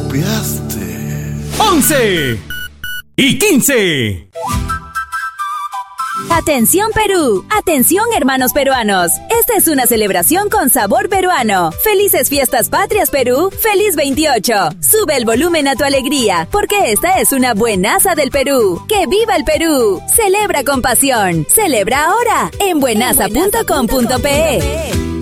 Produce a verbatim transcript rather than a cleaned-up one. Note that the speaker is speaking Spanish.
Copiaste. once y quince. Atención Perú, atención hermanos peruanos, esta es una celebración con sabor peruano. Felices fiestas patrias Perú, feliz veintiocho. Sube el volumen a tu alegría, porque esta es una buenaza del Perú. ¡Que viva el Perú! Celebra con pasión, celebra ahora en buenaza punto com punto pe.